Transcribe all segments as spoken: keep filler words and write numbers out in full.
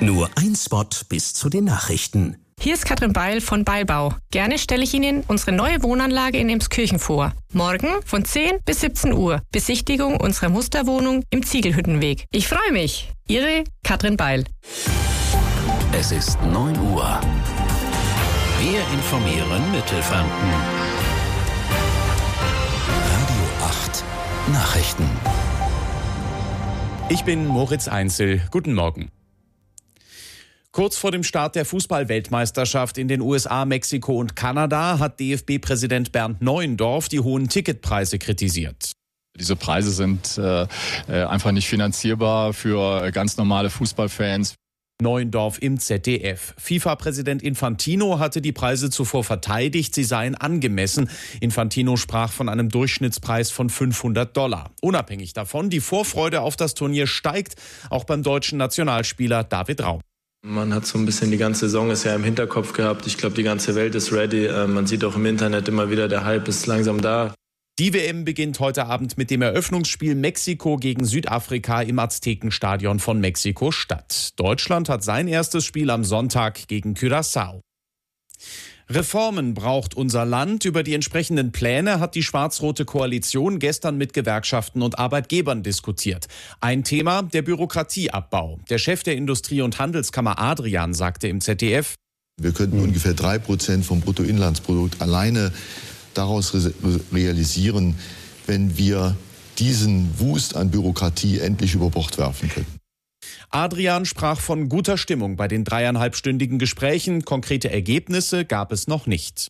Nur ein Spot bis zu den Nachrichten. Hier ist Katrin Beil von Beilbau. Gerne stelle ich Ihnen unsere neue Wohnanlage in Emskirchen vor. Morgen von zehn bis siebzehn Uhr. Besichtigung unserer Musterwohnung im Ziegelhüttenweg. Ich freue mich. Ihre Katrin Beil. Es ist neun Uhr. Wir informieren Mittelfranken. Radio acht Nachrichten. Ich bin Moritz Einzel. Guten Morgen. Kurz vor dem Start der Fußball-Weltmeisterschaft in den U S A, Mexiko und Kanada hat D F B-Präsident Bernd Neuendorf die hohen Ticketpreise kritisiert. Diese Preise sind äh, einfach nicht finanzierbar für ganz normale Fußballfans. Neuendorf im Z D F. FIFA-Präsident Infantino hatte die Preise zuvor verteidigt, sie seien angemessen. Infantino sprach von einem Durchschnittspreis von fünfhundert Dollar. Unabhängig davon, die Vorfreude auf das Turnier steigt, auch beim deutschen Nationalspieler David Raum. Man hat so ein bisschen die ganze Saison ist ja im Hinterkopf gehabt. Ich glaube, die ganze Welt ist ready. Man sieht auch im Internet immer wieder, der Hype ist langsam da. Die W M beginnt heute Abend mit dem Eröffnungsspiel Mexiko gegen Südafrika im Aztekenstadion von Mexiko-Stadt. Deutschland hat sein erstes Spiel am Sonntag gegen Curaçao. Reformen braucht unser Land. Über die entsprechenden Pläne hat die schwarz-rote Koalition gestern mit Gewerkschaften und Arbeitgebern diskutiert. Ein Thema, der Bürokratieabbau. Der Chef der Industrie- und Handelskammer Adrian sagte im Z D F: Wir könnten mhm. ungefähr drei Prozent vom Bruttoinlandsprodukt alleine daraus realisieren, wenn wir diesen Wust an Bürokratie endlich über Bord werfen können. Adrian sprach von guter Stimmung bei den dreieinhalbstündigen Gesprächen. Konkrete Ergebnisse gab es noch nicht.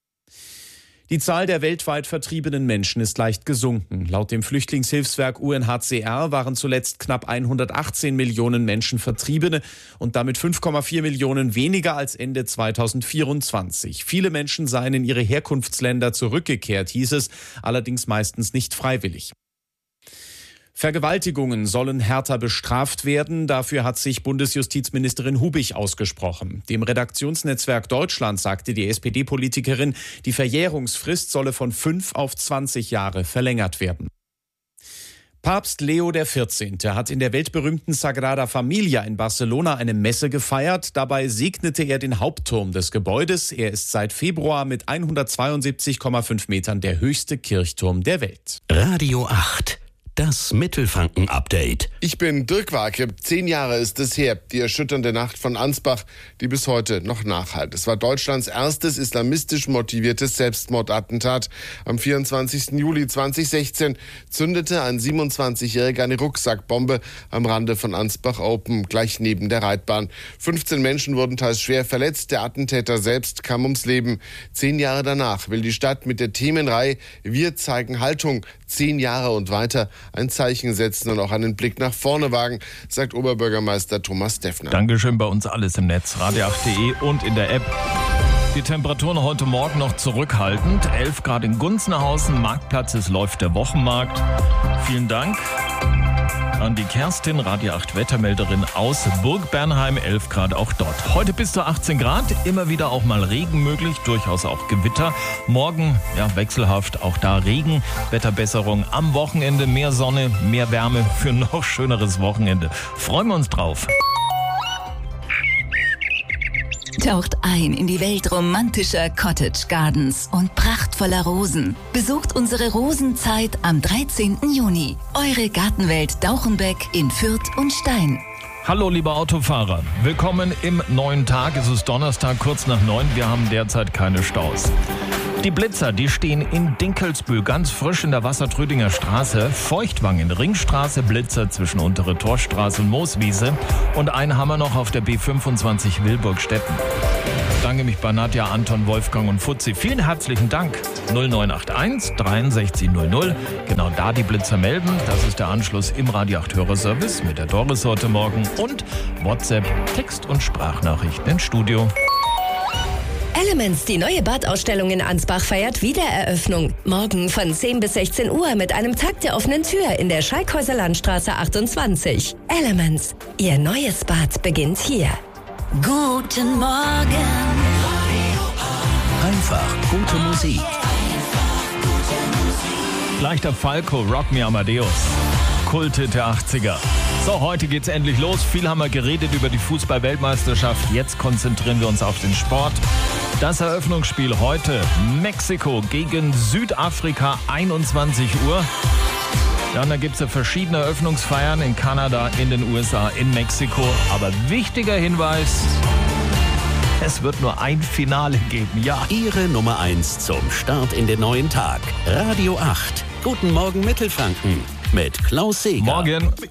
Die Zahl der weltweit vertriebenen Menschen ist leicht gesunken. Laut dem Flüchtlingshilfswerk U N H C R waren zuletzt knapp hundertachtzehn Millionen Menschen Vertriebene und damit fünf Komma vier Millionen weniger als Ende zweitausendvierundzwanzig. Viele Menschen seien in ihre Herkunftsländer zurückgekehrt, hieß es, allerdings meistens nicht freiwillig. Vergewaltigungen sollen härter bestraft werden. Dafür hat sich Bundesjustizministerin Hubich ausgesprochen. Dem Redaktionsnetzwerk Deutschland sagte die S P D-Politikerin, die Verjährungsfrist solle von fünf auf zwanzig Jahre verlängert werden. Papst Leo der vierzehnte hat in der weltberühmten Sagrada Familia in Barcelona eine Messe gefeiert. Dabei segnete er den Hauptturm des Gebäudes. Er ist seit Februar mit hundertzweiundsiebzig Komma fünf Metern der höchste Kirchturm der Welt. Radio acht. Das Mittelfranken-Update. Ich bin Dirk Warke. Zehn Jahre ist es her, die erschütternde Nacht von Ansbach, die bis heute noch nachhalt. Es war Deutschlands erstes islamistisch motiviertes Selbstmordattentat. Am vierundzwanzigsten Juli zweitausendsechzehn zündete ein siebenundzwanzigjähriger eine Rucksackbombe am Rande von Ansbach Open, gleich neben der Reitbahn. fünfzehn Menschen wurden teils schwer verletzt. Der Attentäter selbst kam ums Leben. Zehn Jahre danach will die Stadt mit der Themenreihe Wir zeigen Haltung, zehn Jahre und weiter, ein Zeichen setzen und auch einen Blick nach vorne wagen, sagt Oberbürgermeister Thomas Deffner. Dankeschön, bei uns alles im Netz, radio acht punkt de und in der App. Die Temperaturen heute Morgen noch zurückhaltend. elf Grad in Gunzenhausen, Marktplatz, es läuft der Wochenmarkt. Vielen Dank an die Kerstin, Radio acht Wettermelderin aus Burg Bernheim, elf Grad auch dort. Heute bis zu achtzehn Grad, immer wieder auch mal Regen möglich, durchaus auch Gewitter. Morgen, ja, wechselhaft, auch da Regen, Wetterbesserung. Am Wochenende mehr Sonne, mehr Wärme für ein noch schöneres Wochenende. Freuen wir uns drauf. Taucht ein in die Welt romantischer Cottage Gardens und prachtvoller Rosen. Besucht unsere Rosenzeit am dreizehnten Juni. Eure Gartenwelt Dauchenbeck in Fürth und Stein. Hallo liebe Autofahrer, willkommen im neuen Tag. Es ist Donnerstag, kurz nach neun. Wir haben derzeit keine Staus. Die Blitzer, die stehen in Dinkelsbühl, ganz frisch in der Wassertrödinger Straße, Feuchtwangen, Ringstraße, Blitzer zwischen Untere Torstraße und Mooswiese und einen haben wir noch auf der B fünfundzwanzig Wilburg-Stetten. Ich danke mich bei Nadja, Anton, Wolfgang und Fuzzi. Vielen herzlichen Dank. null neun acht eins dreiundsechzig null null. Genau da die Blitzer melden. Das ist der Anschluss im Radio acht Hörerservice mit der Doris heute Morgen und WhatsApp, Text- und Sprachnachrichten ins Studio. Elements, die neue Badausstellung in Ansbach, feiert Wiedereröffnung. Morgen von zehn bis sechzehn Uhr mit einem Tag der offenen Tür in der Schalkhäuser Landstraße achtundzwanzig. Elements, Ihr neues Bad beginnt hier. Guten Morgen. Einfach gute Musik. Gleich der Falco, Rock Me Amadeus. Kulte der achtziger. So, heute geht's endlich los. Viel haben wir geredet über die Fußball-Weltmeisterschaft. Jetzt konzentrieren wir uns auf den Sport. Das Eröffnungsspiel heute. Mexiko gegen Südafrika, einundzwanzig Uhr. Ja, und da gibt es ja verschiedene Eröffnungsfeiern in Kanada, in den U S A, in Mexiko. Aber wichtiger Hinweis, es wird nur ein Finale geben, ja. Ihre Nummer eins zum Start in den neuen Tag. Radio acht. Guten Morgen Mittelfranken mit Klaus Seeger. Morgen.